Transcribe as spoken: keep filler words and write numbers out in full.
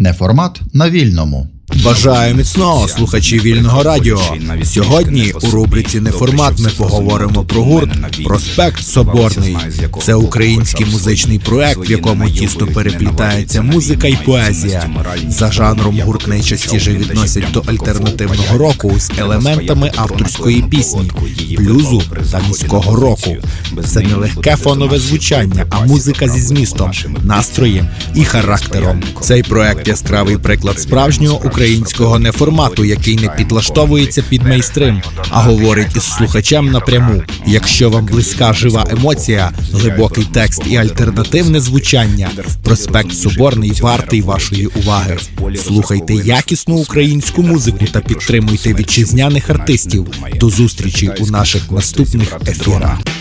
Неформат на вільному. Бажаю міцного, слухачі Вільного радіо. Сьогодні у рубриці «Неформат» ми поговоримо про гурт «Проспект Соборний». Це український музичний проект, в якому тісно переплітається музика і поезія. За жанром гурт найчастіше відносять до альтернативного року з елементами авторської пісні, блюзу та міського року. Це не легке фонове звучання, а музика зі змістом, настроєм і характером. Цей проект – яскравий приклад справжнього українського неформату, який не підлаштовується під мейнстрим, а говорить із слухачем напряму. Якщо вам близька жива емоція, глибокий текст і альтернативне звучання, «Проспект Соборний» вартий вашої уваги. Слухайте якісну українську музику та підтримуйте вітчизняних артистів. До зустрічі у наших наступних ефірах.